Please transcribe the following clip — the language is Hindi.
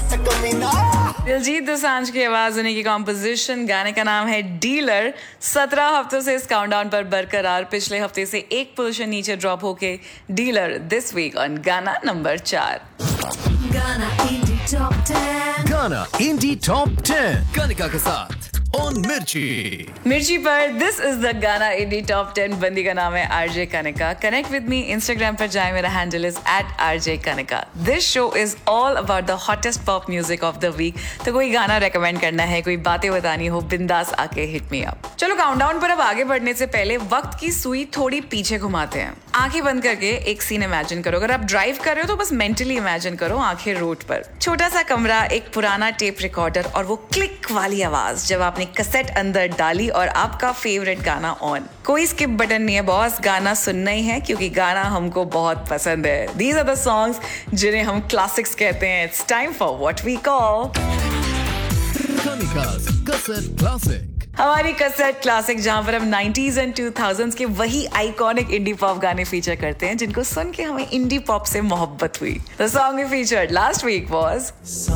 दिलजीत दोसांझ की आवाज उन्हीं की कॉम्पोजिशन, गाने का नाम है डीलर। 17 हफ्तों से इस काउंटडाउन पर बरकरार, पिछले हफ्ते से एक पोजीशन नीचे ड्रॉप होके डीलर दिस वीक ऑन गाना नंबर 4। गाना इंडी टॉप 10 कनिका के साथ ऑन मिर्ची पर दिस इज द गाना इंडी टॉप 10। बंदी का नाम है RJ Kanika. Connect with me Instagram पर जाए, मेरा handle is @RJ Kanika। This show is all about the hottest pop music of the week. तो कोई गाना रेकमेंड करना है, कोई बातें बतानी हो, बिंदास आके हिट मी अप। चलो काउंटडाउन पर अब आगे बढ़ने से पहले वक्त की सुई थोड़ी पीछे घुमाते हैं। आंखें बंद करके एक सीन इमेजिन करो। अगर आप ड्राइव कर रहे हो तो बस मेंटली इमेजिन करो, आंखें रोड पर, छोटा सा कमरा, एक पुराना टेप रिकॉर्डर और वो क्लिक वाली आवाज जब आपने कैसेट अंदर डाली और आपका फेवरेट गाना ऑन। कोई स्किप बटन नहीं है बॉस, गाना सुनना ही है क्योंकि गाना हमको बहुत पसंद है। दीज आर द सॉन्ग्स जिन्हें हम क्लासिक्स कहते हैं। It's time for what we call classic. हमारी कैसेट क्लासिक, जहां पर हम 90s एंड 2000s के वही आइकॉनिक इंडी पॉप गाने फीचर करते हैं जिनको सुन के हमें इंडी पॉप से मोहब्बत हुई। The song we featured last week was